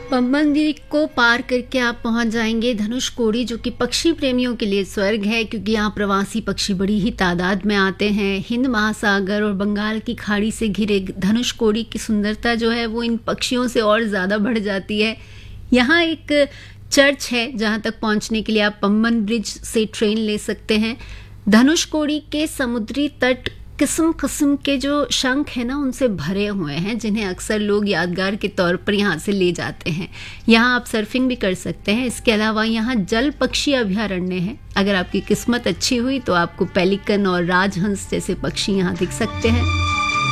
पम्बन को पार करके आप पहुंच जाएंगे धनुषकोडी, जो कि पक्षी प्रेमियों के लिए स्वर्ग है, क्योंकि यहाँ प्रवासी पक्षी बड़ी ही तादाद में आते हैं। हिंद महासागर और बंगाल की खाड़ी से घिरे धनुषकोडी की सुंदरता जो है वो इन पक्षियों से और ज़्यादा बढ़ जाती है। यहाँ एक चर्च है जहाँ तक पहुँचने के लिए आप पम्बन ब्रिज से ट्रेन ले सकते हैं। धनुषकोडी के समुद्री तट किस्म किस्म के जो शंख है ना उनसे भरे हुए हैं, जिन्हें अक्सर लोग यादगार के तौर पर यहाँ से ले जाते हैं। यहाँ आप सर्फिंग भी कर सकते हैं। इसके अलावा यहाँ जल पक्षी अभयारण्य है। अगर आपकी किस्मत अच्छी हुई तो आपको पेलिकन और राजहंस जैसे पक्षी यहाँ दिख सकते हैं।